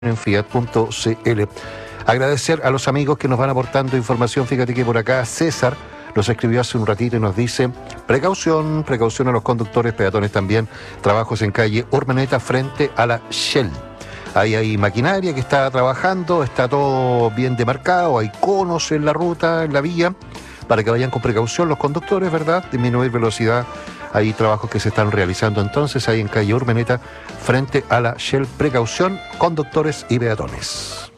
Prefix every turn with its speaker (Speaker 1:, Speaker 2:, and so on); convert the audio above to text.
Speaker 1: en fiat.cl. Agradecer a los amigos que nos van aportando información. Fíjate que por acá César nos escribió hace un ratito y nos dice: precaución, precaución a los conductores, peatones también, trabajos en calle Urmeneta frente a la Shell. Ahí hay maquinaria que está trabajando, está todo bien demarcado, hay conos en la ruta, en la vía, para que vayan con precaución los conductores, ¿verdad? Disminuir velocidad. Hay trabajos que se están realizando entonces ahí en calle Urmeneta frente a la Shell. Precaución, conductores y peatones.